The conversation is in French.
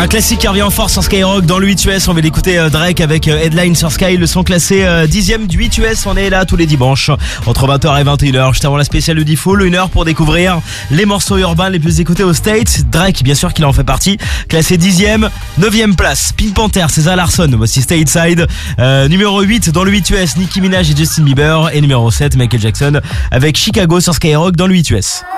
Un classique qui revient en force sur Skyrock dans le 8 US. On va l'écouter Drake avec Headline sur Sky. Le son classé 10ème du 8 US. On est là tous les dimanches entre 20h et 21h. Juste avant la spéciale du Full, 1 heure pour découvrir les morceaux urbains les plus écoutés aux States. Drake, bien sûr qu'il en fait partie. Classé 10ème, 9ème place. Pink Panther, César Larson, voici Stateside. Numéro 8 dans le 8 US, Nicki Minaj et Justin Bieber. Et numéro 7, Michael Jackson avec Chicago sur Skyrock dans le 8 US.